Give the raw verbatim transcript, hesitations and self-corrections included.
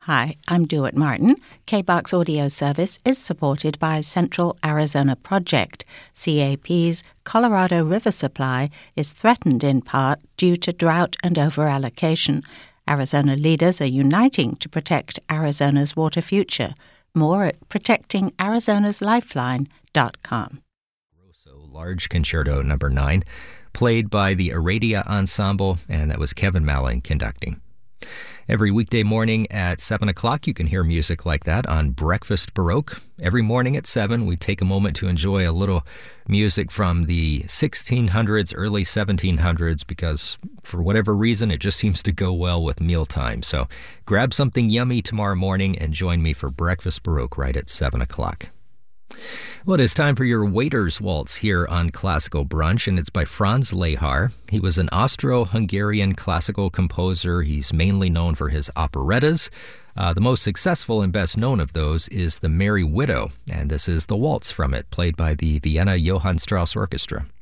Hi, I'm Dewitt Martin. K B A C's audio service is supported by Central Arizona Project. C A P's Colorado River supply is threatened in part due to drought and overallocation. Arizona leaders are uniting to protect Arizona's water future. More at protecting arizonas lifeline dot com. Large Concerto Number nine, played by the Aradia Ensemble, and that was Kevin Mallon conducting. Every weekday morning at seven o'clock, you can hear music like that on Breakfast Baroque. Every morning at seven, we take a moment to enjoy a little music from the sixteen hundreds, early seventeen hundreds, because for whatever reason, it just seems to go well with mealtime. So grab something yummy tomorrow morning and join me for Breakfast Baroque right at seven o'clock. Well, it is time for your Waiter's Waltz here on Classical Brunch, and it's by Franz Lehár. He was an Austro-Hungarian classical composer. He's mainly known for his operettas. Uh, the most successful and best known of those is The Merry Widow, and this is the waltz from it, played by the Vienna Johann Strauss Orchestra.